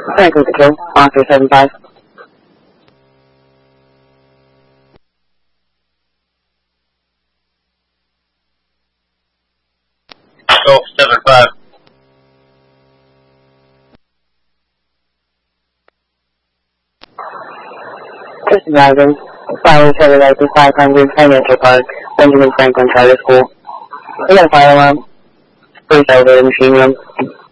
Thank you, Patrol. Oscar 75. Golf 75. Just driving. Fire 78 to 500 Financial Park, Benjamin Franklin Charter School. We got a fire alarm. Police over in the machine room.